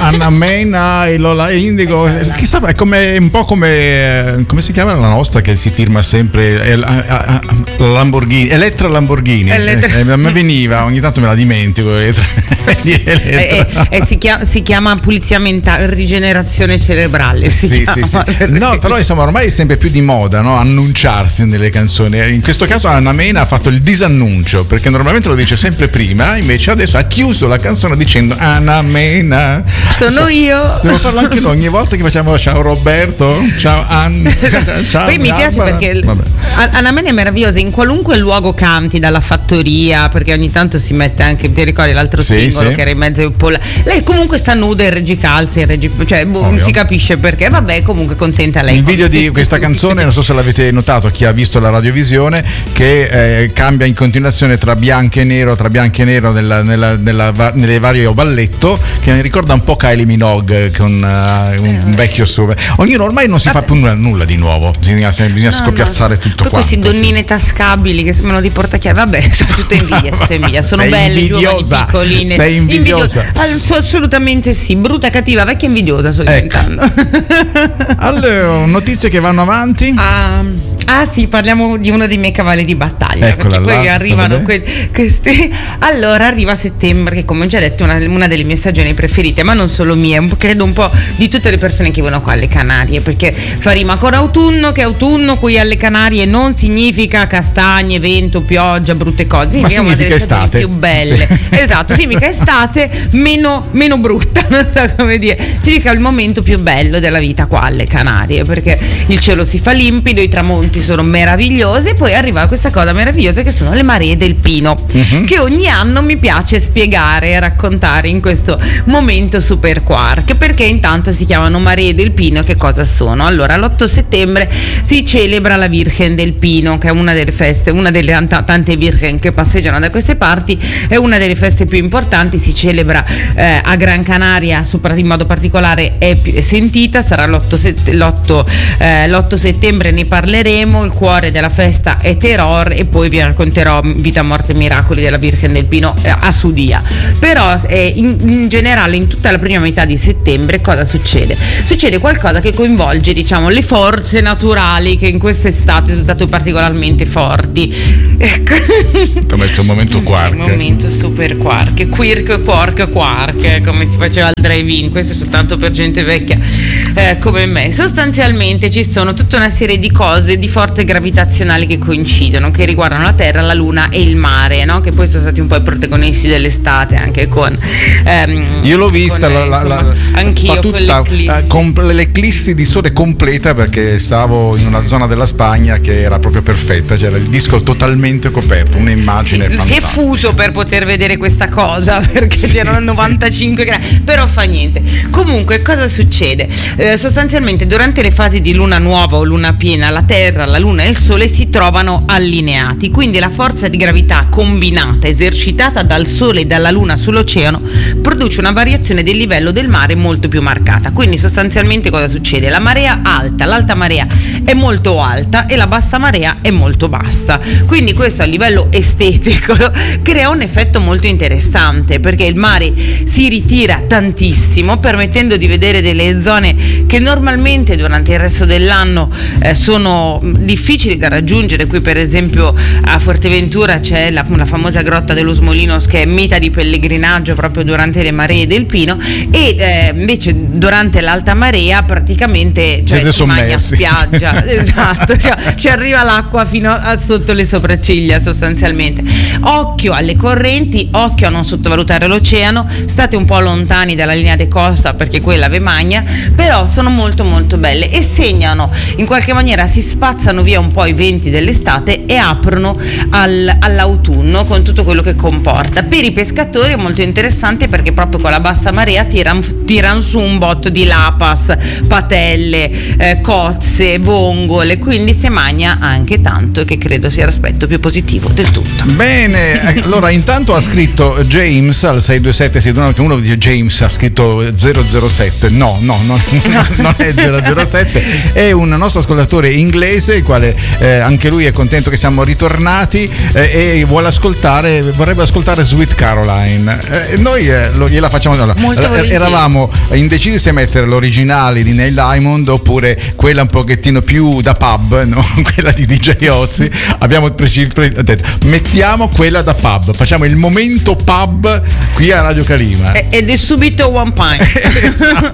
Anna Mena e Lola Indigo, chissà, è come un po' come si chiama la nostra che si firma sempre Lamborghini, Elettra Lamborghini. Mi veniva, ogni tanto me la dimentico. Si chiama pulizia mentale, rigenerazione cerebrale. Sì. No, però insomma ormai è sempre più di moda, no? Annunciarsi nelle canzoni. In questo caso Anna Mena ha fatto il disannuncio, perché normalmente lo dice sempre prima, invece adesso ha chiuso la canzone dicendo Anna Mena. Sono io. Devo farlo anche noi ogni volta che facciamo ciao Roberto, ciao Anna. Ciao. Poi mi piace perché Anna Mena è meravigliosa in qualunque luogo canti, dalla fattoria, perché ogni tanto si mette anche, ti ricordi l'altro singolo che era in mezzo ai lei comunque sta nuda in reggicalze, cioè non si capisce perché, vabbè, comunque contenta lei. Il video di questa canzone, non so se l'avete notato, chi ha visto la radiovisione, che cambia in continuazione tra bianco e nero nelle varie balletto, che mi ricorda un po' Kylie Minogue con un vecchio super. Ognuno ormai non si fa più nulla di nuovo, bisogna scoppiazzare tutto qua. Queste donnine tascabili che sembrano di portachiavi, vabbè, tutte invidia, sono sei belle, invidiosa, giovani, piccoline. Sei invidiosa. Assolutamente sì, brutta, cattiva, vecchia invidiosa sto diventando. Allora, notizie che vanno avanti. Sì, parliamo di uno dei miei cavalli di battaglia. Eccola, perché poi arrivano queste. Allora arriva settembre, che come ho già detto è una delle mie stagioni preferite, ma non solo mie, credo un po' di tutte le persone che vivono qua alle Canarie, perché fa rima con autunno, che autunno qui alle Canarie non significa castagne, vento, pioggia, brutte cose, ma è una delle estate più belle. Sì. Esatto, significa estate meno brutta, non so come dire, significa il momento più bello della vita qua alle Canarie, perché il cielo si fa limpido, i tramonti sono meravigliosi, e poi arriva questa cosa meravigliosa che sono le maree del Pino, che ogni anno mi piace spiegare e raccontare in questo momento super quark, perché intanto si chiamano maree del Pino. Che cosa sono? Allora, l'8 settembre si celebra la Virgen del Pino, che è una delle feste, una delle tante Virgen che passeggiano da queste parti, è una delle feste più importanti, si celebra a Gran Canaria, in modo particolare è sentita, sarà l'8 settembre, ne parleremo. Il cuore della festa è Terror, e poi vi racconterò Vita, Morte e Miracoli della Virgen del Pino a Sudia. Però in generale in tutta la prima metà di settembre cosa succede? Succede qualcosa che coinvolge, diciamo, le forze naturali che in quest'estate sono state particolarmente forti. Ecco. È un momento quark. Un momento super quark, quark, come si faceva al drive-in. Questo è soltanto per gente vecchia come me. Sostanzialmente ci sono tutta una serie di cose di forze gravitazionali che coincidono, che riguardano la Terra, la Luna e il mare, no? Che poi sono stati un po' i protagonisti dell'estate, anche con io l'ho vista anch'io con l'eclissi di sole completa, perché stavo in una zona della Spagna che era proprio perfetta, c'era il disco totalmente coperto, un'immagine si è fuso per poter vedere questa cosa, perché c'erano 95 gradi, però fa niente. Comunque cosa succede? Sostanzialmente durante le fasi di luna nuova o luna piena, la Terra, la Luna e il Sole si trovano allineati, quindi la forza di gravità combinata esercitata dal Sole e dalla Luna sull'oceano produce una variazione del livello del mare molto più marcata. Quindi sostanzialmente cosa succede? La marea alta, l'alta marea è molto alta e la bassa marea è molto bassa, quindi questo a livello estetico crea un effetto molto interessante, perché il mare si ritira tantissimo, permettendo di vedere delle zone che normalmente durante il resto dell'anno sono difficili da raggiungere. Qui per esempio a Fuerteventura c'è la famosa grotta dello Smolinos, che è meta di pellegrinaggio proprio durante le maree del Pino, e invece durante l'alta marea praticamente si magna spiaggia. Esatto, ci arriva l'acqua fino a sotto le sopracciglia sostanzialmente. Occhio alle correnti, occhio a non sottovalutare l'oceano, state un po' lontani dalla linea di costa perché quella ve magna, però sono molto molto belle e segnano, in qualche maniera si spazzano via un po' i venti dell'estate e aprono all'autunno con tutto quello che comporta. Per i pescatori è molto interessante, perché proprio con la bassa marea tirano su un botto di lapas, patelle, cozze, vongole, quindi si magna anche tanto, che credo sia l'aspetto più positivo del tutto. Bene, allora intanto ha scritto James al 627, che uno dice James ha scritto 007, no, non è 007, è un nostro ascoltatore inglese il quale anche lui è contento che siamo ritornati e vorrebbe ascoltare Sweet Caroline. Noi gliela facciamo. Eravamo indecisi se mettere l'originale di Neil Diamond oppure quella un pochettino più da pub, no? Quella di DJ Ozzy. Abbiamo detto mettiamo quella da pub, facciamo il momento pub qui a Radio Calima ed è subito One Pint. Esatto.